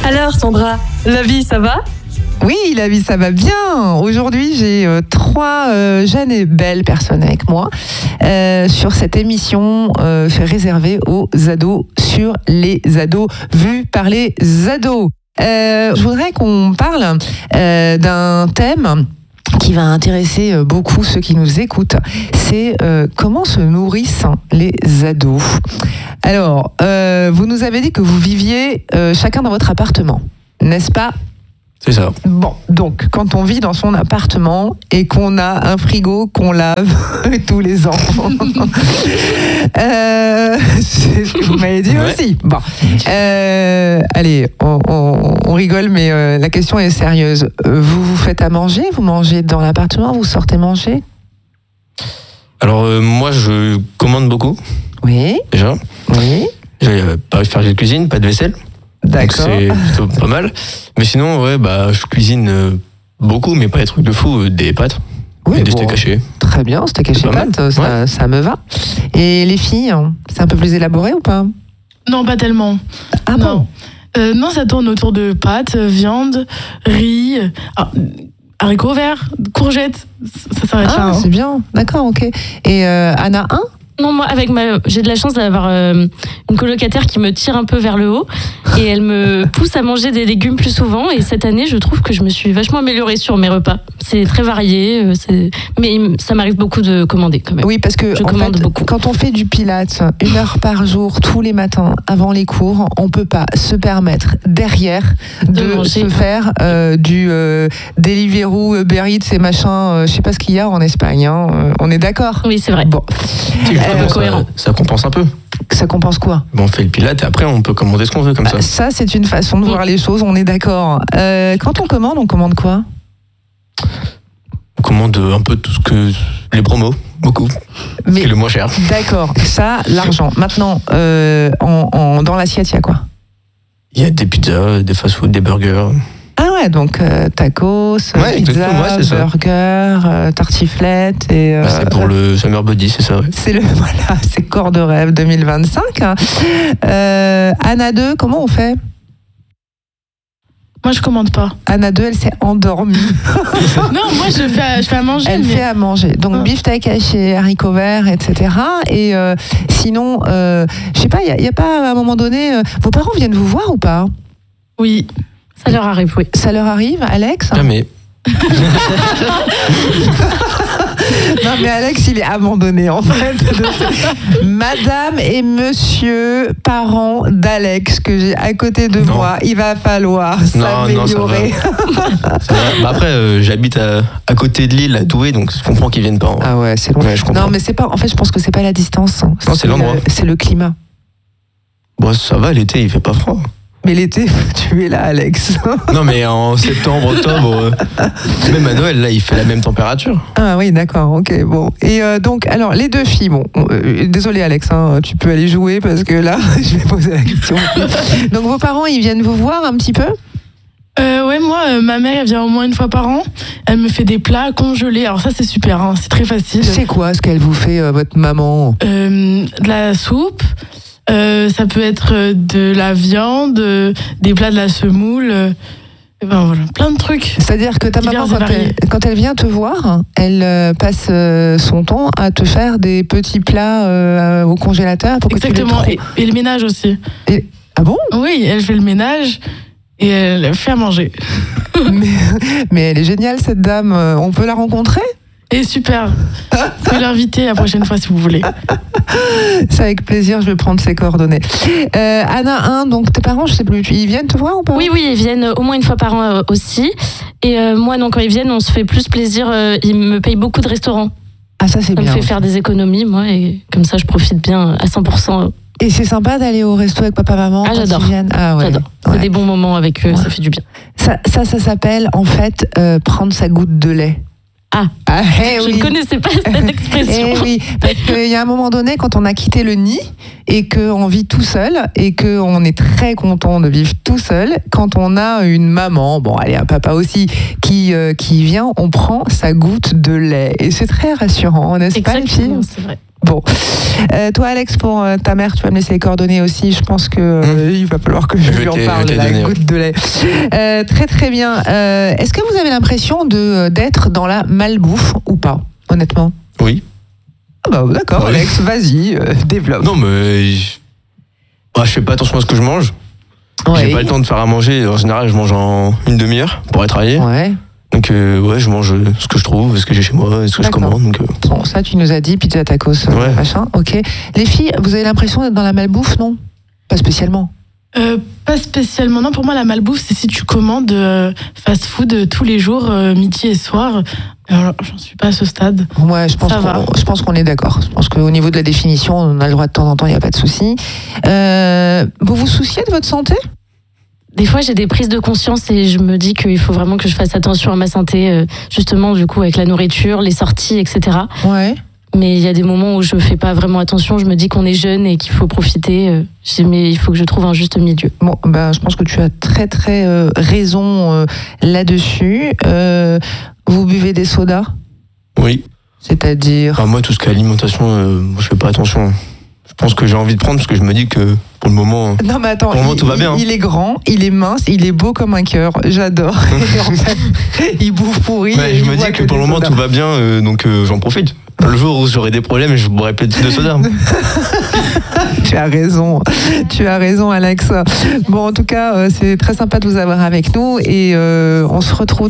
Alors Sandra, la vie ça va ? Oui, la vie, ça va bien. Aujourd'hui, j'ai trois jeunes et belles personnes avec moi sur cette émission réservée aux ados, sur les ados, vus par les ados. Je voudrais qu'on parle d'un thème qui va intéresser beaucoup ceux qui nous écoutent. C'est comment se nourrissent les ados. Alors, vous nous avez dit que vous viviez chacun dans votre appartement, n'est-ce pas ? C'est ça. Bon, donc, quand on vit dans son appartement et qu'on a un frigo qu'on lave tous les ans, c'est ce que vous m'avez dit aussi. Bon, allez, on rigole, mais la question est sérieuse. Vous faites à manger ? Vous mangez dans l'appartement ? Vous sortez manger ? Alors, moi, je commande beaucoup. Oui. Déjà. Oui. J'ai pas faire de cuisine, pas de vaisselle. D'accord. Donc c'est plutôt pas mal. Mais sinon, ouais, je cuisine beaucoup, mais pas des trucs de fou, des pâtes. Oui, et des steaks hachés. Très bien, steak haché pâtes, ça me va. Et les filles, c'est un peu plus élaboré ou pas ? Non, pas tellement. Ah bon ? Non, ça tourne autour de pâtes, viande, riz, haricots verts, courgettes. Ça s'arrête là. C'est bien, d'accord, ok. Et Anna, Non, moi, j'ai de la chance d'avoir une colocataire qui me tire un peu vers le haut et elle me pousse à manger des légumes plus souvent. Et cette année, je trouve que je me suis vachement améliorée sur mes repas. C'est très varié, mais ça m'arrive beaucoup de commander quand même. Oui, parce que beaucoup. Quand on fait du pilates 1 heure par jour, tous les matins, avant les cours, on peut pas se permettre derrière de se faire du Deliveroo, Uber Eats et machin. Je sais pas ce qu'il y a en Espagne. Hein. On est d'accord ? Oui, c'est vrai. Bon. Ça compense un peu. Ça compense quoi ? On fait le pilate et après on peut commander ce qu'on veut comme ça. Ça, c'est une façon de voir les choses, on est d'accord. Quand on commande quoi ? On commande un peu tout ce que... Les promos, beaucoup. Mais c'est le moins cher. D'accord, ça, l'argent. Maintenant, dans l'assiette, il y a quoi ? Il y a des pizzas, des fast-food, des burgers... Ah ouais, donc tacos, pizza, burger, tartiflette et... c'est pour le Summer Body, c'est ça, ouais. C'est corps de rêve 2025. Anna 2, comment on fait ? Moi, je commande pas. Anna 2, elle s'est endormie. Non, moi, je fais à manger. Elle fait à manger. Donc, beefsteak haché, haricots verts, etc. Et sinon, je sais pas, il y a pas, à un moment donné... vos parents viennent vous voir ou pas ? Oui. Ça leur arrive, oui. Ça leur arrive, Alex ? Jamais. Non, mais Alex, il est abandonné, en fait. Madame et monsieur, parents d'Alex, que j'ai à côté de moi, il va falloir s'améliorer. Ça va. Après, j'habite à côté de l'île, à Douai, donc je comprends qu'ils viennent pas. Ah ouais, c'est loin. Ouais, je comprends. Non, mais c'est pas. En fait, je pense que c'est pas la distance. Non, c'est l'endroit. C'est le climat. Bon, ça va, l'été, il fait pas froid. Mais l'été, tu es là, Alex. Non, mais en septembre, octobre, même à Noël, là, il fait la même température. Ah oui, d'accord, ok, bon. Et donc, alors, les deux filles, désolé Alex, tu peux aller jouer parce que là, je vais poser la question. Donc, vos parents, ils viennent vous voir un petit peu ? Ouais, moi, ma mère, elle vient au moins 1 fois par an. Elle me fait des plats congelés. Alors ça, c'est super, c'est très facile. C'est quoi ce qu'elle vous fait, votre maman ? De la soupe. Ça peut être de la viande, des plats de la semoule, voilà, plein de trucs. C'est-à-dire que ta maman, quand elle vient te voir, elle passe son temps à te faire des petits plats au congélateur pour exactement, que tu les et le ménage aussi. Ah bon ? Oui, elle fait le ménage et elle fait à manger. mais elle est géniale cette dame, on peut la rencontrer ? Et super. Vous pouvez l'inviter la prochaine fois si vous voulez. C'est avec plaisir, je vais prendre ses coordonnées. Anna 1, donc tes parents, je sais plus, ils viennent te voir ou pas ? Oui, ils viennent au moins 1 fois par an aussi. Et moi, donc, quand ils viennent, on se fait plus plaisir. Ils me payent beaucoup de restaurants. Ah, ça c'est bien. Ça me fait faire des économies, moi, et comme ça, je profite bien à 100%. Et c'est sympa d'aller au resto avec papa-maman quand j'adore. ils viennent. Ah ouais. J'adore. C'est des bons moments avec eux, ça fait du bien. Ça s'appelle, en fait, prendre sa goutte de lait. Je ne connaissais pas cette expression. Oui, parce qu'il y a un moment donné, quand on a quitté le nid et qu'on vit tout seul et qu'on est très content de vivre tout seul, quand on a une maman, un papa aussi, qui vient, on prend sa goutte de lait. Et c'est très rassurant, n'est-ce pas, les filles ? C'est vrai. Bon. Toi, Alex, pour ta mère, tu vas me laisser les coordonnées aussi. Je pense que il va falloir que je lui en parle, la goutte de lait. Très, très bien. Est-ce que vous avez l'impression d'être dans la malbouffe ou pas, honnêtement? Oui. Ah bah, d'accord, ouais. Alex, vas-y, développe. Non, mais je fais pas attention à ce que je mange. Ouais. J'ai pas le temps de faire à manger. En général, je mange en une demi-heure pour aller travailler. Ouais. Donc, je mange ce que je trouve, ce que j'ai chez moi, ce que je commande. Donc, Bon, ça, tu nous as dit, pizza, tacos, machin. Ok. Les filles, vous avez l'impression d'être dans la malbouffe, non? Pas spécialement. Pas spécialement, non. Pour moi, la malbouffe, c'est si tu commandes fast-food tous les jours, midi et soir. Alors, j'en suis pas à ce stade. Ouais, je pense qu'on est d'accord. Je pense qu'au niveau de la définition, on a le droit de temps en temps, il n'y a pas de souci. Vous vous souciez de votre santé? Des fois, j'ai des prises de conscience et je me dis qu'il faut vraiment que je fasse attention à ma santé, justement, du coup, avec la nourriture, les sorties, etc. Ouais. Mais il y a des moments où je fais pas vraiment attention. Je me dis qu'on est jeune et qu'il faut profiter. Mais il faut que je trouve un juste milieu. Bon, je pense que tu as très très raison là-dessus. Vous buvez des sodas? Oui. C'est-à-dire? Moi, tout ce qui est alimentation, je fais pas attention. Je pense que j'ai envie de prendre parce que je me dis que pour le moment, non, mais attends, tout va bien. Il est grand, il est mince, il est beau comme un cœur. J'adore. En fait, il bouffe pourri. Je me dis que pour le moment tout va bien, donc j'en profite. Le jour où j'aurai des problèmes, je boirai peut-être de soda. Tu as raison, Alex. Bon, en tout cas, c'est très sympa de vous avoir avec nous et on se retrouve